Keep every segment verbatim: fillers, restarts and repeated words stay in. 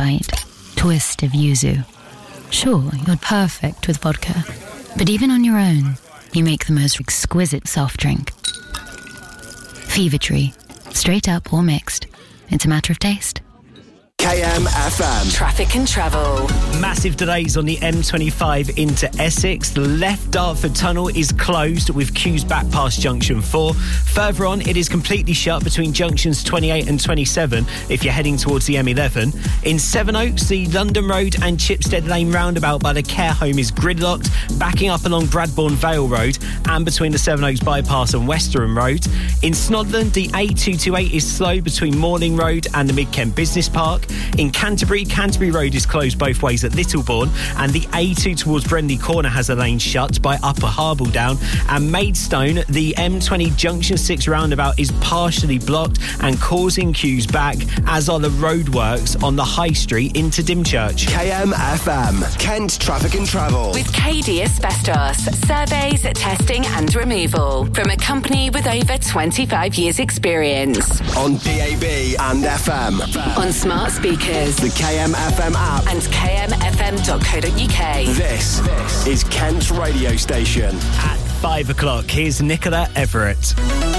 light twist of yuzu. Sure, you're perfect with vodka, but even on your own, you make the most exquisite soft drink. Fever Tree. Straight up or mixed. It's a matter of taste. K M F M. Traffic and travel. Massive delays on the M twenty-five into Essex. The left Dartford tunnel is closed with queues back past junction four. Further on, it is completely shut between junctions twenty-eight and twenty-seven if you're heading towards the M eleven. In Sevenoaks, the London Road and Chipstead Lane roundabout by the care home is gridlocked, backing up along Bradbourne Vale Road and between the Sevenoaks bypass and Westerham Road. In Snodland, the A two twenty-eight is slow between Morning Road and the Mid-Kent Business Park. In Canterbury, Canterbury Road is closed both ways at Littlebourne, and the A two towards Brenley Corner has a lane shut by Upper Harbledown. And Maidstone, the M twenty Junction six roundabout is partially blocked and causing queues back, as are the roadworks on the High Street into Dymchurch. K M F M, Kent Traffic and Travel. With K D Asbestos, surveys, testing and removal from a company with over twenty-five years experience. On D A B and F M. On smart speakers, the K M F M app, and k m f m dot co dot u k. This, this is Kent's radio station. At five o'clock, here's Nicola Everett.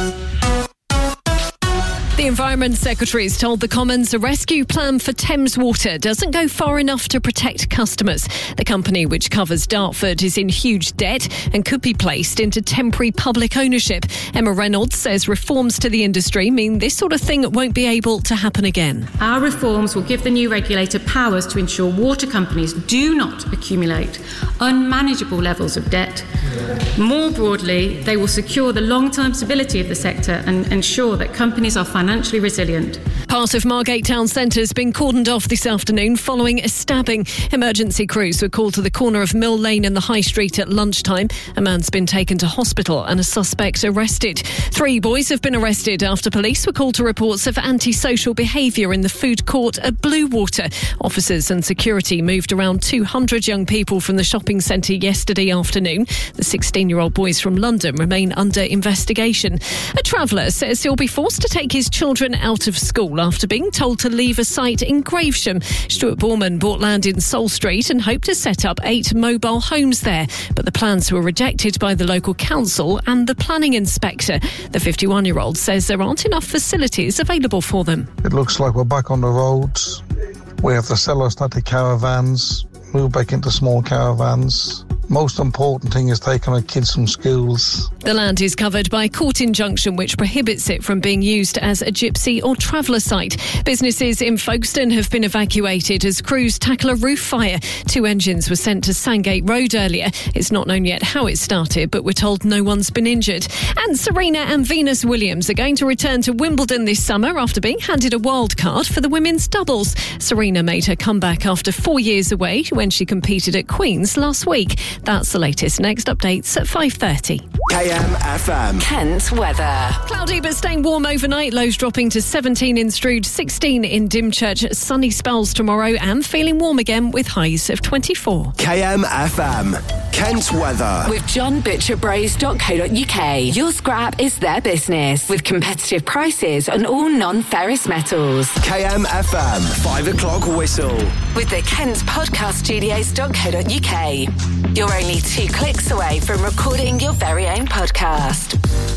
The Environment Secretary has told the Commons a rescue plan for Thames Water doesn't go far enough to protect customers. The company, which covers Dartford, is in huge debt and could be placed into temporary public ownership. Emma Reynolds says reforms to the industry mean this sort of thing won't be able to happen again. Our reforms will give the new regulator powers to ensure water companies do not accumulate unmanageable levels of debt. More broadly, they will secure the long-term stability of the sector and ensure that companies are financially financially resilient. Part of Margate Town Centre has been cordoned off this afternoon following a stabbing. Emergency crews were called to the corner of Mill Lane and the High Street at lunchtime. A man's been taken to hospital and a suspect arrested. Three boys have been arrested after police were called to reports of antisocial behaviour in the food court at Bluewater. Officers and security moved around two hundred young people from the shopping centre yesterday afternoon. The sixteen-year-old boys from London remain under investigation. A traveller says he'll be forced to take his children out of school after being told to leave a site in Gravesham. Stuart Borman bought land in Sol Street and hoped to set up eight mobile homes there, but the plans were rejected by the local council and the planning inspector. The fifty-one-year-old says there aren't enough facilities available for them. It looks like we're back on the roads. We have to sell our static caravans, move back into small caravans. Most important thing is taking our kids from schools. The land is covered by a court injunction which prohibits it from being used as a gypsy or traveller site. Businesses in Folkestone have been evacuated as crews tackle a roof fire. Two engines were sent to Sandgate Road earlier. It's not known yet how it started, but we're told no one's been injured. And Serena and Venus Williams are going to return to Wimbledon this summer after being handed a wild card for the women's doubles. Serena made her comeback after four years away when she competed at Queen's last week. That's the latest. Next updates at five thirty. K M F M. Kent weather. Cloudy but staying warm overnight. Lows dropping to seventeen in Strood, sixteen in Dymchurch. Sunny spells tomorrow and feeling warm again with highs of twenty-four. K M F M. Kent weather. With john butcher bros dot co dot u k. Your scrap is their business with competitive prices on all non-ferrous metals. K M F M. Five o'clock whistle. With the Kent Podcast Studios dot co dot u k. You're only two clicks away from recording your very own podcast.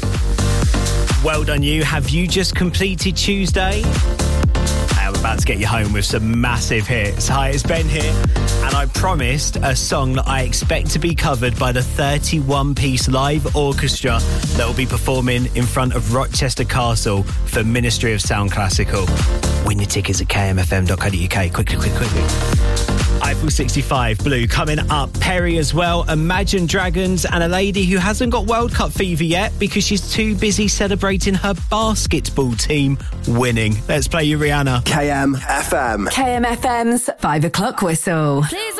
Well done you. Have you just completed Tuesday? I'm about to get you home with some massive hits. Hi, it's Ben here, and I promised a song that I expect to be covered by the thirty-one piece live orchestra that will be performing in front of Rochester Castle for Ministry of Sound Classical. Win your tickets at k m f m dot co dot u k. Quickly, quickly, quickly. Eiffel sixty-five Blue coming up. Perry as well. Imagine Dragons and a lady who hasn't got World Cup fever yet because she's too busy celebrating her basketball team winning. Let's play you Rihanna. K M F M. K M F M's five o'clock whistle.